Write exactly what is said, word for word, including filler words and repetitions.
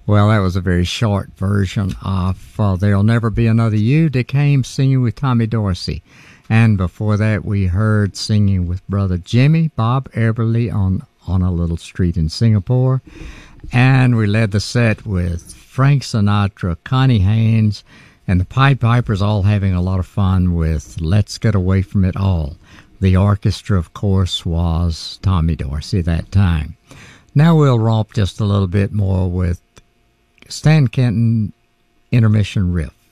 Well, that was a very short version of uh, There'll Never Be Another You. Dick Haymes singing with Tommy Dorsey. And before that, we heard singing with Brother Jimmy, Bob Eberly on, on a Little Street in Singapore. And we led the set with Frank Sinatra, Connie Haynes, and the Pied Pipers all having a lot of fun with Let's Get Away From It All. The orchestra, of course, was Tommy Dorsey that time. Now we'll romp just a little bit more with Stan Kenton Intermission Riff.